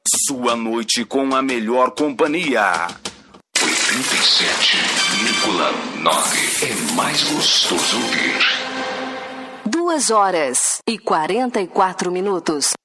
Sua noite com a melhor companhia. 87,9 é mais gostoso ouvir. 2 horas e 44 minutos.